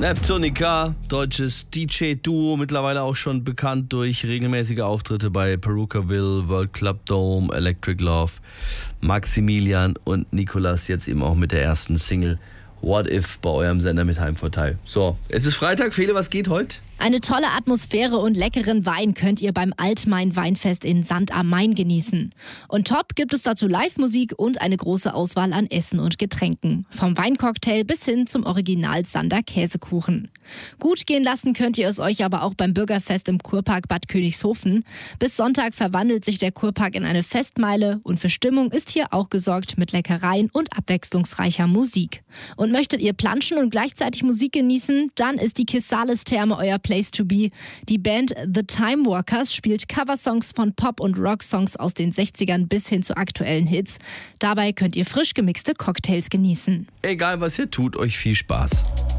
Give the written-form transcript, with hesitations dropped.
Neptunica, deutsches DJ-Duo, mittlerweile auch schon bekannt durch regelmäßige Auftritte bei Perukaville, World Club Dome, Electric Love, Maximilian und Nicolas, jetzt eben auch mit der ersten Single What If bei eurem Sender mit Heimvorteil. So, es ist Freitag, Fele, was geht heute? Eine tolle Atmosphäre und leckeren Wein könnt ihr beim Altmain-Weinfest in Sand am Main genießen. Und top gibt es dazu Live-Musik und eine große Auswahl an Essen und Getränken. Vom Weincocktail bis hin zum Original Sander Käsekuchen. Gut gehen lassen könnt ihr es euch aber auch beim Bürgerfest im Kurpark Bad Königshofen. Bis Sonntag verwandelt sich der Kurpark in eine Festmeile und für Stimmung ist hier auch gesorgt mit Leckereien und abwechslungsreicher Musik. Und möchtet ihr planschen und gleichzeitig Musik genießen, dann ist die Kisales-Therme euer Place to be. Die Band The Time Walkers spielt Coversongs von Pop- und Rocksongs aus den 60ern bis hin zu aktuellen Hits. Dabei könnt ihr frisch gemixte Cocktails genießen. Egal was ihr tut, euch viel Spaß.